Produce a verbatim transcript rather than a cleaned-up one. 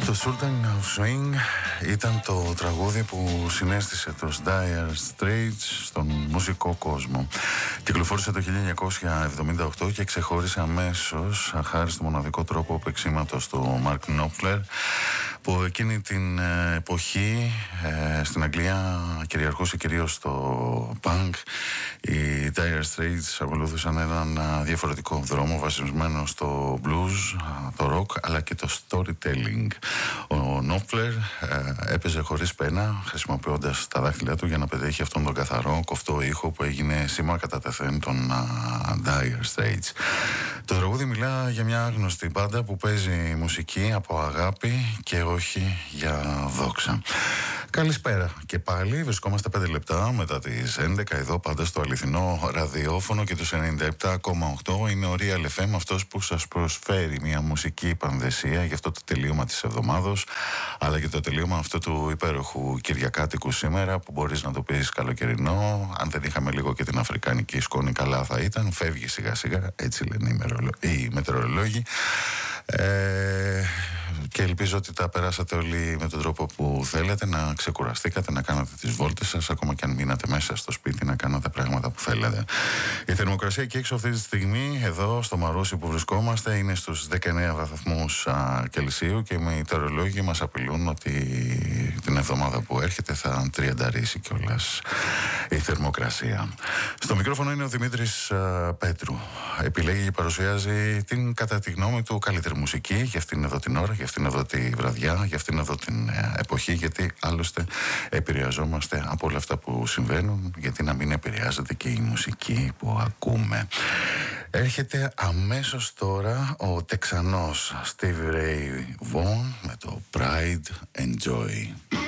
Το Sultan of Swing ήταν το τραγούδι που συνέστησε τους Dire Straits στον μουσικό κόσμο. Κυκλοφόρησε το χίλια εννιακόσια εβδομήντα οκτώ και ξεχώρισε αμέσως χάρη στο μοναδικό τρόπο παίξήματος του Mark Knopfler, που εκείνη την εποχή ε, στην Αγγλία κυριαρχούσε κυρίως το punk. Οι Dire Straits ακολούθησαν έναν διαφορετικό δρόμο βασισμένο στο blues, το rock αλλά και το storytelling. Ο Knopfler ε, έπαιζε χωρίς πένα, χρησιμοποιώντας τα δάχτυλά του για να πετύχει αυτόν τον καθαρό κοφτό ήχο που έγινε σήμα κατά τεθέν των uh, Dire Straits. Το τραγούδι μιλά για μια άγνωστη μπάντα που παίζει μουσική από αγάπη και όχι για δόξα. Καλησπέρα και πάλι, βρισκόμαστε πέντε λεπτά μετά τις έντεκα εδώ πάντα στο αληθινό ραδιόφωνο και τους ενενήντα επτά κόμμα οκτώ. Είναι ο Real εφ εμ, αυτός που σας προσφέρει μια μουσική πανδεσία για αυτό το τελείωμα της εβδομάδος, αλλά και το τελείωμα αυτού του υπέροχου Κυριακάτικου σήμερα, που μπορείς να το πεις καλοκαιρινό. Αν δεν είχαμε λίγο και την αφρικανική σκόνη, καλά θα ήταν. Φεύγει σιγά σιγά, έτσι λένε οι, μερολο... οι μετεωρολόγοι. Ε, και ελπίζω ότι τα περάσατε όλοι με τον τρόπο που θέλετε, να ξεκουραστήκατε, να κάνατε τις βόλτες σας, ακόμα και αν μείνατε μέσα στο σπίτι, να κάνατε πράγματα που θέλετε. Η θερμοκρασία εκεί έξω αυτή τη στιγμή, εδώ στο Μαρούσι που βρισκόμαστε, είναι στους δεκαεννέα βαθμούς Κελσίου και οι μετεωρολόγοι μας απειλούν ότι την εβδομάδα που έρχεται θα τριανταρίσει κιόλας η θερμοκρασία. Στο μικρόφωνο είναι ο Δημήτρης α, Πέτρου. Επιλέγει και παρουσιάζει την, κατά τη γνώμη του, καλύτερη μουσική για αυτήν εδώ την ώρα, για αυτήν εδώ τη βραδιά, για αυτήν εδώ την ε, εποχή, γιατί άλλωστε επηρεαζόμαστε από όλα αυτά που συμβαίνουν, γιατί να μην επηρεάζεται και η μουσική που ακούμε. Έρχεται αμέσως τώρα ο Τεξανός Stevie Ray Vaughan με το Pride and Joy.